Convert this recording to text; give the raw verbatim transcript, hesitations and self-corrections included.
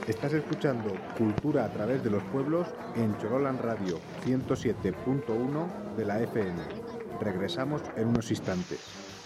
Estás escuchando Cultura a través de los pueblos en Chorolan Radio ciento siete punto uno de la F M. Regresamos en unos instantes.